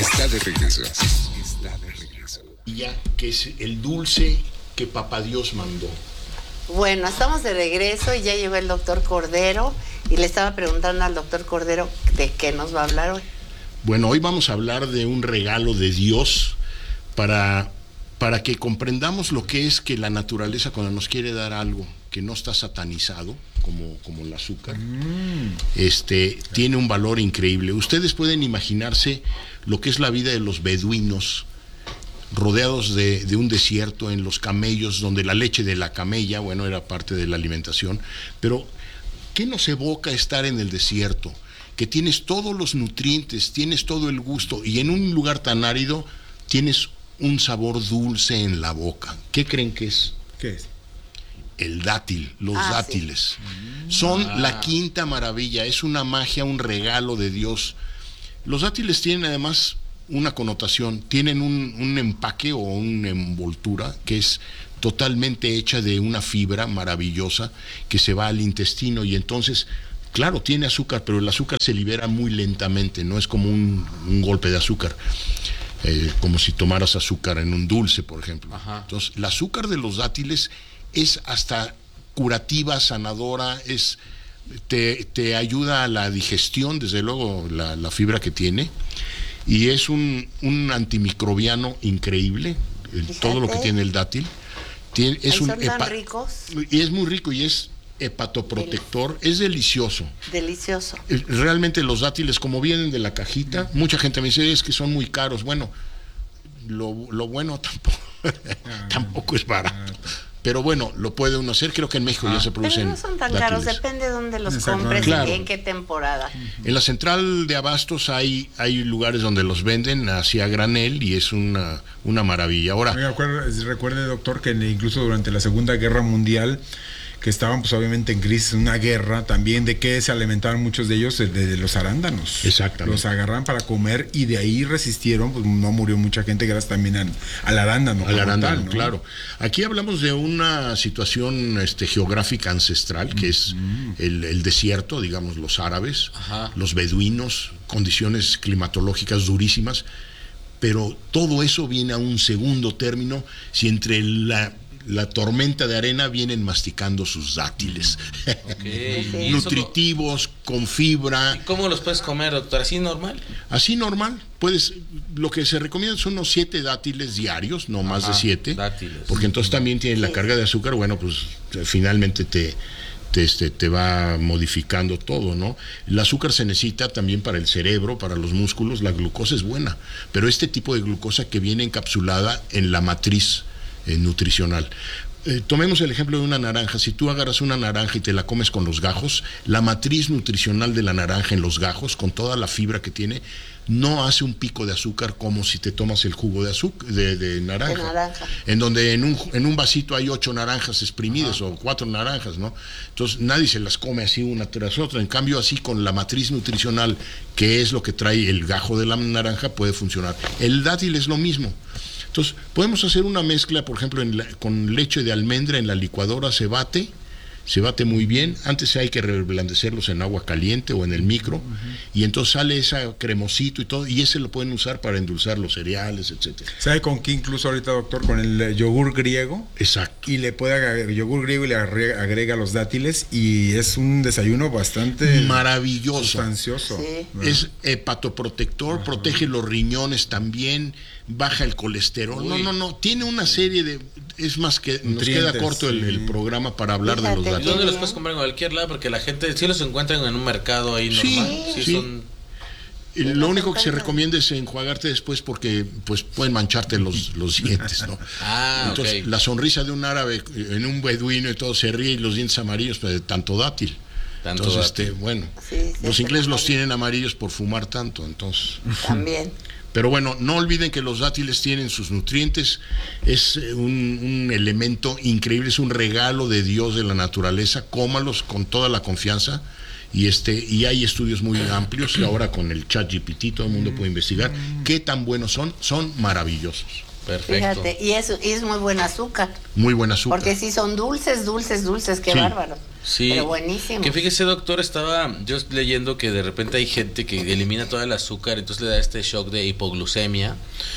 Está de regreso. Está de regreso. Y ya, que es el dulce que Papá Dios mandó. Bueno, estamos de regreso y ya llegó el doctor Cordero y le estaba preguntando al doctor Cordero de qué nos va a hablar hoy. Bueno, hoy vamos a hablar de un regalo de Dios para que comprendamos lo que es que la naturaleza, cuando nos quiere dar algo que no está satanizado, como el azúcar, tiene un valor increíble. Ustedes pueden imaginarse lo que es la vida de los beduinos, rodeados de un desierto, en los camellos, donde la leche de la camella, bueno, era parte de la alimentación, pero ¿qué nos evoca estar en el desierto? Que tienes todos los nutrientes, tienes todo el gusto, y en un lugar tan árido tienes un sabor dulce en la boca. ¿Qué creen que es? ¿Qué es? El dátil, los dátiles. Sí. Son la quinta maravilla, es una magia, un regalo de Dios. Los dátiles tienen además una connotación, tienen un empaque o una envoltura que es totalmente hecha de una fibra maravillosa que se va al intestino, y entonces, claro, tiene azúcar, pero el azúcar se libera muy lentamente, no es como un golpe de azúcar, como si tomaras azúcar en un dulce, por ejemplo. Ajá. Entonces, el azúcar de los dátiles es hasta curativa, sanadora, te ayuda a la digestión, desde luego la fibra que tiene, y es un antimicrobiano increíble, todo lo que tiene el dátil. Son tan ricos. Y es muy rico, y es hepatoprotector, es delicioso. Delicioso. Realmente los dátiles, como vienen de la cajita, mucha gente me dice, es que son muy caros. Bueno, lo bueno tampoco es barato. Pero bueno, lo puede uno hacer. Creo que en México ya se producen. Pero no son tan dátiles caros, depende de dónde los compres, claro, y en qué temporada. En la central de abastos hay lugares donde los venden así a granel, y es una maravilla. Ahora, recuerde, doctor, que incluso durante la Segunda Guerra Mundial, que estaban pues obviamente en crisis, una guerra también, de que se alimentaban muchos de ellos de los arándanos. Exactamente. Los agarran para comer, y de ahí resistieron, pues no murió mucha gente gracias también al arándano. Al arándano, tal, ¿no? Claro. Aquí hablamos de una situación geográfica ancestral, que es el desierto, digamos, los árabes, los beduinos, condiciones climatológicas durísimas, pero todo eso viene a un segundo término si entre la tormenta de arena vienen masticando sus dátiles. Okay. Nutritivos, con fibra. ¿Y cómo los puedes comer, doctor? ¿Así normal? Así normal. Lo que se recomienda son unos 7 dátiles diarios, no más de 7. Dátiles. Porque entonces también tienen la carga de azúcar, bueno, pues finalmente te va modificando todo, ¿no? El azúcar se necesita también para el cerebro, para los músculos. La glucosa es buena, pero este tipo de glucosa que viene encapsulada en la matriz nutricional. Tomemos el ejemplo de una naranja. Si tú agarras una naranja y te la comes con los gajos, la matriz nutricional de la naranja en los gajos, con toda la fibra que tiene, no hace un pico de azúcar como si te tomas el jugo de azúcar de naranja. En donde en un vasito hay 8 naranjas exprimidas o 4 naranjas, ¿no? Entonces nadie se las come así una tras otra. En cambio, así con la matriz nutricional, que es lo que trae el gajo de la naranja, puede funcionar. El dátil es lo mismo. Entonces, podemos hacer una mezcla, por ejemplo, con leche de almendra en la licuadora, se bate muy bien. Antes hay que reblandecerlos en agua caliente o en el micro, y entonces sale ese cremosito y todo, y ese lo pueden usar para endulzar los cereales, etcétera. ¿Sabe con qué incluso ahorita, doctor? Con el yogur griego. Exacto. Y le puede agregar yogur griego y le agrega los dátiles, y es un desayuno bastante maravilloso, sustancioso. Sí. Es hepatoprotector, protege los riñones también, baja el colesterol. No, tiene una serie de... Es más que nos queda corto el programa para hablar de los dátiles. ¿Y dónde los puedes comprar? En cualquier lado, porque la gente sí los encuentran en un mercado ahí normal. Sí. Son... Lo único que se recomienda es enjuagarte después, porque pues pueden mancharte los dientes, ¿no? Entonces, la sonrisa de un árabe en un beduino y todo, se ríe, y los dientes amarillos, pues, de tanto dátil. Entonces, bueno, los ingleses los tienen amarillos por fumar tanto, entonces. También. Pero bueno, no olviden que los dátiles tienen sus nutrientes, es un elemento increíble, es un regalo de Dios, de la naturaleza. Cómalos con toda la confianza, y hay estudios muy amplios, y ahora con el ChatGPT todo el mundo puede investigar qué tan buenos son maravillosos. Perfecto. Fíjate, y es muy buen azúcar. Muy buen azúcar. Porque sí son dulces, qué Sí. bárbaro. Sí. Pero buenísimo. Que fíjese, doctor, estaba yo leyendo que de repente hay gente que elimina todo el azúcar, entonces le da este shock de hipoglucemia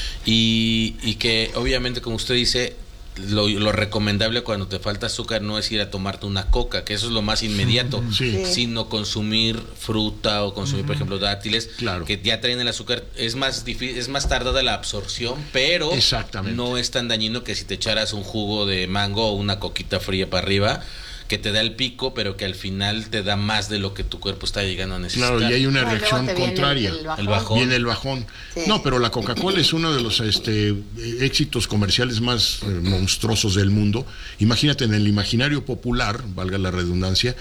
y que obviamente, como usted dice, lo recomendable cuando te falta azúcar no es ir a tomarte una coca, que eso es lo más inmediato, Sí. sino consumir fruta o consumir, por ejemplo, dátiles, Claro. que ya traen el azúcar. Es más difícil, es más tardada la absorción, pero Exactamente. no es tan dañino que si te echaras un jugo de mango o una coquita fría para arriba, que te da el pico, pero que al final te da más de lo que tu cuerpo está llegando a necesitar. Claro, y hay una No, y luego reacción te viene contraria. El bajón. Viene el bajón. Sí. No, pero la Coca-Cola es uno de los éxitos comerciales más monstruosos del mundo. Imagínate, en el imaginario popular, valga la redundancia,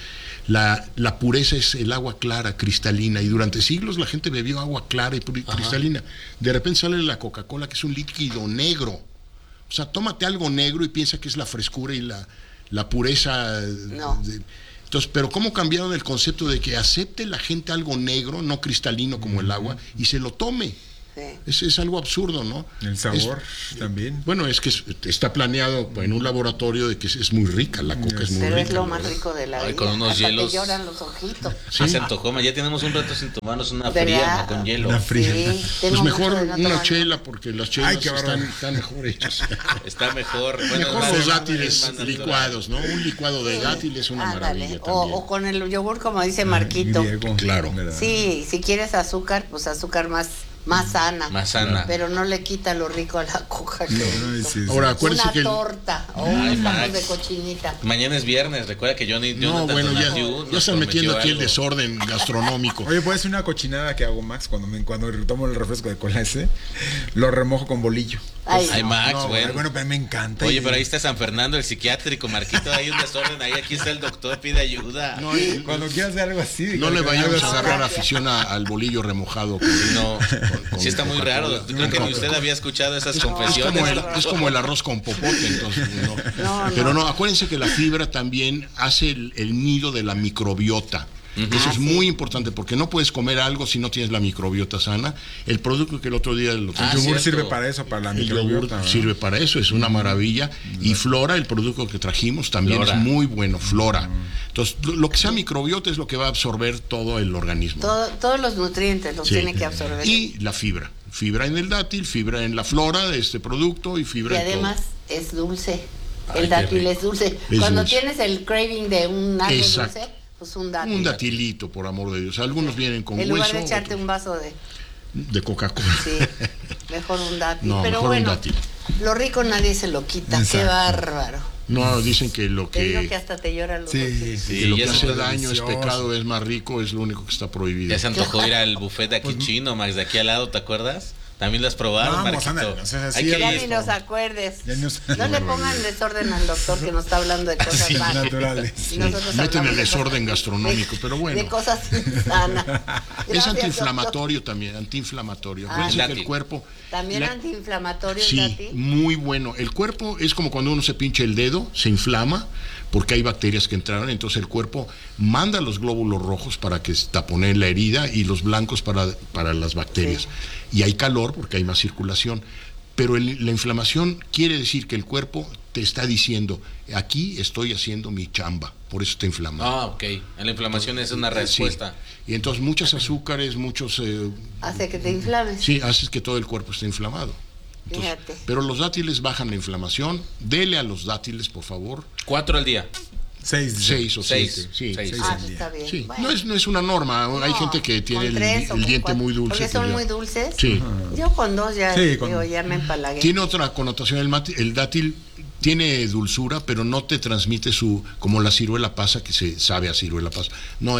la pureza es el agua clara, cristalina, y durante siglos la gente bebió agua clara y cristalina. De repente sale la Coca-Cola, que es un líquido negro. O sea, tómate algo negro y piensa que es la frescura y la pureza. No. Entonces, pero ¿cómo cambiaron el concepto de que acepte la gente algo negro, no cristalino como el agua, y se lo tome? Sí. Es algo absurdo, ¿no? El sabor también. Bueno, es que está planeado en un laboratorio de que es muy rica, la coca es muy Pero rica. es lo ¿verdad? más rico de la Ay, vida. con unos Hasta hielos. te lloran los ojitos. Sí. Se antojó, ya tenemos un rato sin tomarnos una ¿Verdad? fría, ¿no? Con hielo. Una fría. Sí, Pues tengo mejor mucho de no una tomar. chela, porque las chelas Ay, qué bárbaro. están mejor hechas. Está mejor. Bueno, Mejor más- los es dátiles más natural. licuados, ¿no? Un licuado de dátiles es una Ándale. maravilla O también. con el yogur, como dice Marquito. Griego, Claro. ¿verdad? Sí, si quieres azúcar, pues azúcar más sana. Más sana. Pero no le quita lo rico a la coca. No, sí, sí. Ahora, acuérdense Una que torta o Ay, unos tacos Max. de cochinita. Mañana es viernes, recuerda que no, Jonathan bueno, ya Donahue están nos metiendo prometió aquí el algo. desorden gastronómico. Oye, puede ser una cochinada que hago, Max, cuando tomo el refresco de cola ese, lo remojo con bolillo. Ay, Ay, no. Max, No, bueno. bueno, pero me encanta. Oye, pero ahí está San Fernando, el psiquiátrico, Marquito, hay un desorden ahí, aquí está el doctor, pide ayuda. No, Cuando quieras hacer algo así. no le vayamos a así. agarrar afición al bolillo remojado. No, con sí está muy Coca-Cola. raro. Creo que ni usted había escuchado esas confesiones. Es como el arroz con popote, entonces no. No, Pero no. no, acuérdense que la fibra también hace el nido de la microbiota. Eso es sí. muy importante, porque no puedes comer algo si no tienes la microbiota sana. El producto que el otro día lo Ah, El yogur cierto. sirve para eso, para la el yogur microbiota. ¿verdad? sirve para eso, es una maravilla. Y Flora, el producto que trajimos, también Flora. es muy bueno, Flora. Entonces, lo que sea microbiota es lo que va a absorber todo el organismo. Todos los nutrientes los Sí. tiene que absorber. Y la fibra. Fibra en el dátil, fibra en la flora de este producto y fibra Y en todo. además es dulce. Ay, El qué dátil rico. es dulce. Es Cuando dulce. tienes el craving de un algo Exacto. dulce, pues un dátil. Un datilito, por amor de Dios. Algunos vienen con En lugar hueso, de echarte otros un vaso de... de Coca-Cola. Sí, mejor un dátil. No, Pero mejor un bueno, dátil. lo rico nadie se lo quita. Qué Exacto. bárbaro. No, dicen que lo Te digo que que, hasta te lloran los Sí, ojitos. Sí, que lo ya que se hace está daño es delicioso. pecado, es más rico, es lo único que está prohibido. Ya se antojó ir al buffet de aquí chino, Max, de aquí al lado, ¿te acuerdas? También lo has probado, Vamos, Marquito. ándale, o sea, sí, Hay que Ya ir. ni nos acuerdes. Ya nos- No le pongan desorden al doctor que nos está hablando de cosas Sí, malas. naturales. Y nosotros Meten hablamos el de desorden cosas- gastronómico, pero bueno. De cosas sanas. Es Gracias, antiinflamatorio también, antiinflamatorio. Ah, Acuérdense que dátil. el cuerpo... doctor. También la- antiinflamatorio el Sí, dátil. muy bueno. El cuerpo es como cuando uno se pincha el dedo, se inflama porque hay bacterias que entraron, entonces el cuerpo manda los glóbulos rojos para que taponen la herida y los blancos para las bacterias. Sí. Y hay calor porque hay más circulación. Pero la inflamación quiere decir que el cuerpo te está diciendo, aquí estoy haciendo mi chamba, por eso está inflamado. Ah, ok. La inflamación es una respuesta. Sí. Y entonces muchos azúcares, muchos... Hace que te inflames. sí, haces que todo el cuerpo esté inflamado. Entonces, Fíjate. pero los dátiles bajan la inflamación. Dele a los dátiles, por favor, 4 al día. 6 6 o Seis. 7. Sí, Seis. Ah, al día. está bien. sí. Bueno. No es una norma. Hay No, gente que tiene con 3 o el con diente 4. muy dulce. Porque pues son ya. muy dulces. Sí. Yo con 2 ya, Sí, con- digo, ya me empalagué. Tiene otra connotación. El dátil tiene dulzura, pero no te transmite como la ciruela pasa, que se sabe a ciruela pasa. No,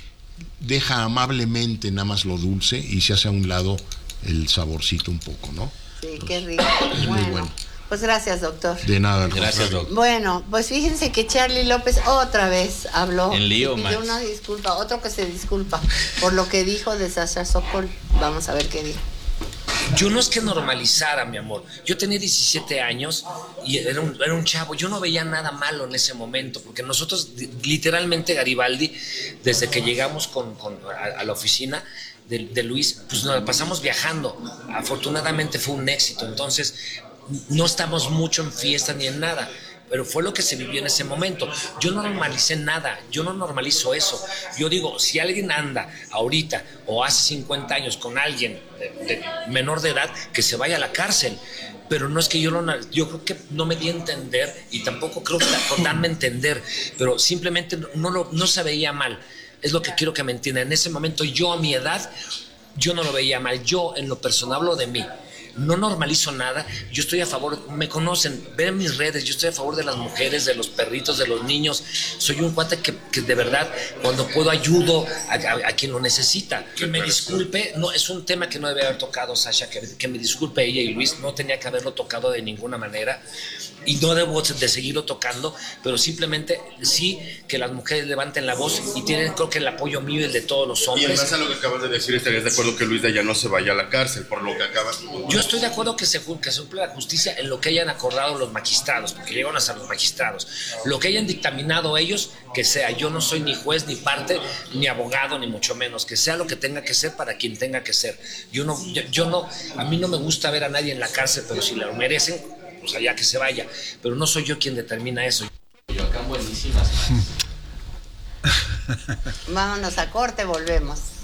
deja amablemente nada más lo dulce y se hace a un lado el saborcito un poco, ¿no? Sí, qué rico. Es muy bueno. Pues gracias, doctor. De nada. al Gracias, contrario. Doc. Bueno, pues fíjense que Charlie López otra vez habló En lío, y pidió Max. una disculpa, otro que se disculpa por lo que dijo de Sasha Sokol. Vamos a ver qué dijo. Yo no es que normalizara, mi amor. Yo tenía 17 años y era un chavo. Yo no veía nada malo en ese momento, porque nosotros, literalmente, Garibaldi, desde que llegamos a la oficina de Luis, pues nos la pasamos viajando. Afortunadamente fue un éxito. Entonces, no estamos mucho en fiesta ni en nada, pero fue lo que se vivió en ese momento. Yo no normalicé nada, yo no normalizo eso. Yo digo, si alguien anda ahorita o hace 50 años con alguien de menor de edad, que se vaya a la cárcel. Pero no es que yo creo que no me di a entender y tampoco creo que darme a entender, pero simplemente no se veía mal. Es lo que quiero que me entiendan. En ese momento yo a mi edad, yo no lo veía mal. Yo en lo personal hablo de mí. No normalizo nada, yo estoy a favor, me conocen, ven mis redes, yo estoy a favor de las mujeres, de los perritos, de los niños. Soy un cuate que de verdad, cuando puedo, ayudo a quien lo necesita. Que me disculpe, no, es un tema que no debe haber tocado Sasha, que me disculpe ella y Luis, no tenía que haberlo tocado de ninguna manera y no debo de seguirlo tocando, pero simplemente sí que las mujeres levanten la voz y tienen, creo que el apoyo mío y el de todos los hombres. Y en base a lo que acabas de decir, ¿estarías de acuerdo que Luis de Aya no se vaya a la cárcel por lo que acabas de... Yo estoy de acuerdo que se cumpla la justicia en lo que hayan acordado los magistrados, porque llegan hasta los magistrados. Lo que hayan dictaminado ellos, que sea. Yo no soy ni juez, ni parte, ni abogado, ni mucho menos. Que sea lo que tenga que ser para quien tenga que ser. Yo no, a mí no me gusta ver a nadie en la cárcel, pero si lo merecen, pues allá que se vaya. Pero no soy yo quien determina eso. Yo acá buenísimas. Vámonos a corte, volvemos.